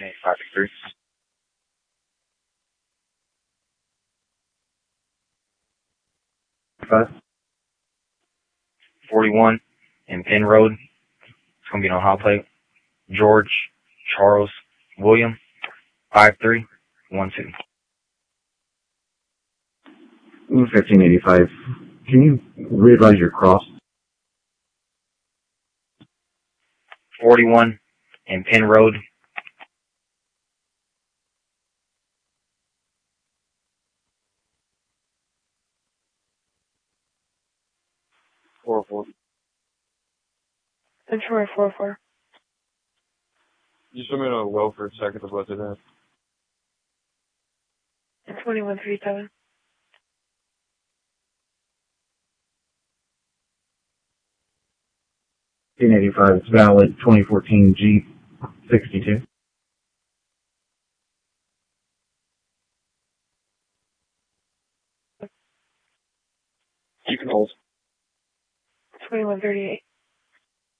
563. 41 in Penn Road. It's going to be on hot plate. George Charles William 5312. 1585. Can you readvise your cross? 41 in Penn Road. Detroit 44. You send me a welfare second of what it is. 2137. 1585. It's valid. 2014 Jeep 62. You can hold. 2138.